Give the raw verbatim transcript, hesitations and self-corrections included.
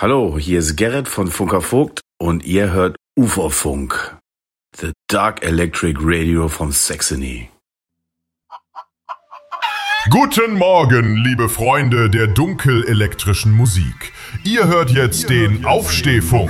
Hallo, hier ist Gerrit von Funker Vogt und ihr hört U F O-Funk, The Dark Electric Radio von Saxony. Guten Morgen, liebe Freunde der dunkelelektrischen Musik. Ihr hört jetzt den Aufstehfunk.